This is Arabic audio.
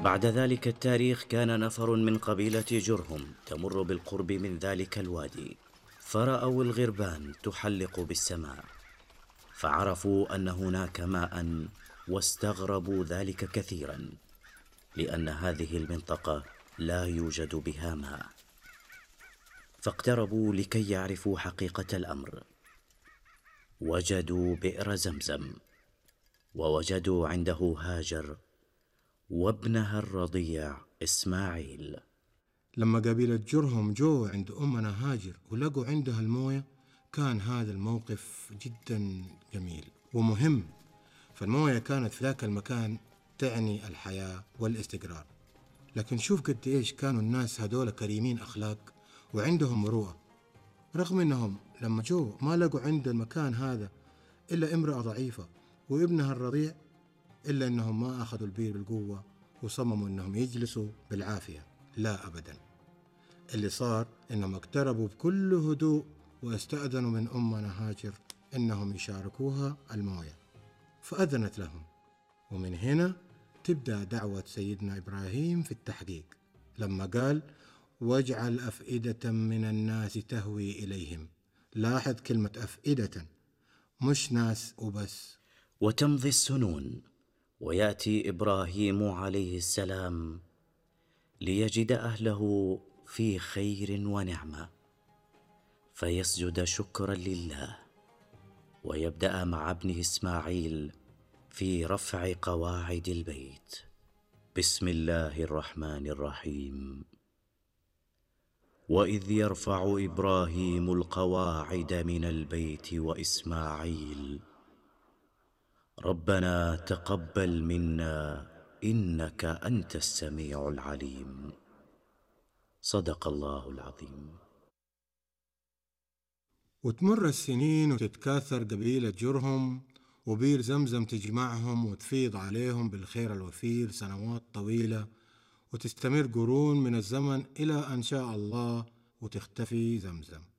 بعد ذلك التاريخ كان نفر من قبيلة جرهم تمر بالقرب من ذلك الوادي، فرأوا الغربان تحلق بالسماء، فعرفوا أن هناك ماء، واستغربوا ذلك كثيرا، لأن هذه المنطقة لا يوجد بها ماء. فاقتربوا لكي يعرفوا حقيقة الأمر. وجدوا بئر زمزم، ووجدوا عنده هاجر وابنها الرضيع إسماعيل. لما قبيلة جرهم جو عند أمنا هاجر ولقوا عندها الموية، كان هذا الموقف جدا جميل ومهم. فالموية كانت في ذاك المكان تعني الحياة والاستقرار. لكن شوف قد إيش كانوا الناس هذول كريمين أخلاق وعندهم مروءة، رغم أنهم لما جو ما لقوا عند المكان هذا إلا امرأة ضعيفة وابنها الرضيع، إلا أنهم ما أخذوا البير بالقوة وصمموا أنهم يجلسوا بالعافية. لا أبدا، اللي صار أنهم اقتربوا بكل هدوء واستأذنوا من أمنا هاجر أنهم يشاركوها الموية، فأذنت لهم. ومن هنا تبدأ دعوة سيدنا إبراهيم في التحقيق لما قال: واجعل أفئدة من الناس تهوي إليهم. لاحظ كلمة أفئدة، مش ناس وبس. وتمضي السنون، ويأتي إبراهيم عليه السلام ليجد أهله في خير ونعمة، فيسجد شكرا لله، ويبدأ مع ابنه إسماعيل في رفع قواعد البيت. بسم الله الرحمن الرحيم. وإذ يرفع إبراهيم القواعد من البيت وإسماعيل ربنا تقبل منا إنك أنت السميع العليم. صدق الله العظيم. وتمر السنين وتتكاثر قبيلة جرهم، وبير زمزم تجمعهم وتفيض عليهم بالخير الوفير سنوات طويلة، وتستمر قرون من الزمن إلى أن شاء الله وتختفي زمزم.